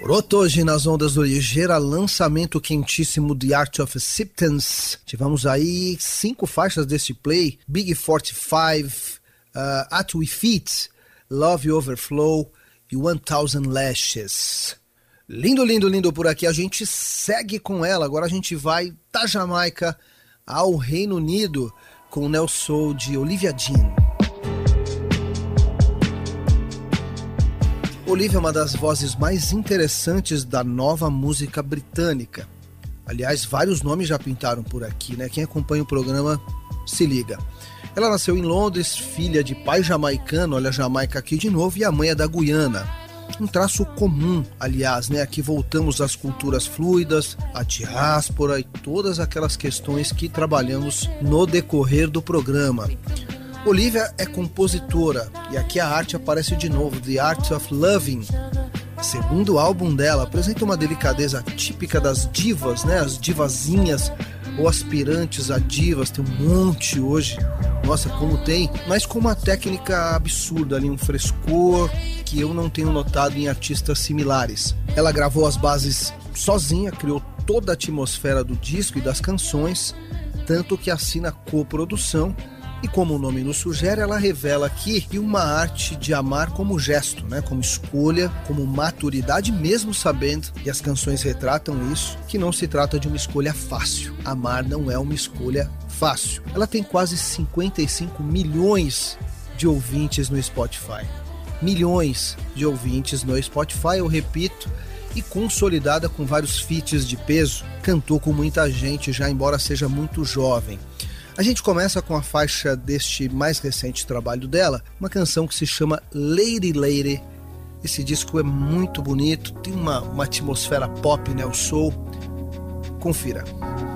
Pronto, hoje nas ondas do Ligeira, lançamento quentíssimo The Art of Acceptance. Tivemos aí 5 faixas desse play: Big 45, At We Feet, Love Overflow e 1000 Lashes. Lindo, lindo, lindo por aqui. A gente segue com ela. Agora a gente vai da Jamaica ao Reino Unido com o Neo Soul de Olivia Dean. Olivia é uma das vozes mais interessantes da nova música britânica. Aliás, vários nomes já pintaram por aqui, né? Quem acompanha o programa se liga. Ela nasceu em Londres, filha de pai jamaicano, olha a Jamaica aqui de novo, e a mãe é da Guiana. Um traço comum, aliás, né? Aqui voltamos às culturas fluidas, à diáspora e todas aquelas questões que trabalhamos no decorrer do programa. Olivia é compositora e aqui a arte aparece de novo, The Art of Loving. Segundo álbum dela, apresenta uma delicadeza típica das divas, né? As divazinhas ou aspirantes a divas, tem um monte hoje, nossa, como tem, mas com uma técnica absurda ali, um frescor que eu não tenho notado em artistas similares. Ela gravou as bases sozinha, criou toda a atmosfera do disco e das canções, tanto que assina coprodução. E como o nome nos sugere, ela revela aqui uma arte de amar como gesto, né? Como escolha, como maturidade, mesmo sabendo, e as canções retratam isso, que não se trata de uma escolha fácil. Amar não é uma escolha fácil. Ela tem quase 55 milhões de ouvintes no Spotify. Milhões de ouvintes no Spotify, eu repito, e consolidada com vários feats de peso. Cantou com muita gente já, embora seja muito jovem. A gente começa com a faixa deste mais recente trabalho dela, uma canção que se chama Lady Lady. Esse disco é muito bonito, tem uma atmosfera pop, né, o soul. Confira.